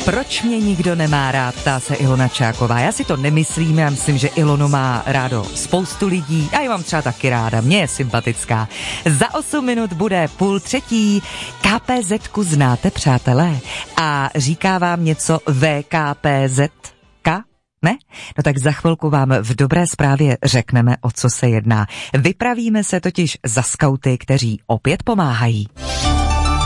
Proč mě nikdo nemá rád, ptá se Ilona Čáková. Já si to nemyslím, já myslím, že Ilonu má rádo spoustu lidí. Já ji mám třeba taky ráda, mě je sympatická. Za 8 minut bude 2:30. KPZ-ku znáte, přátelé? A říká vám něco VKPZ-ka? Ne? No tak za chvilku vám v dobré zprávě řekneme, o co se jedná. Vypravíme se totiž za skauty, kteří opět pomáhají.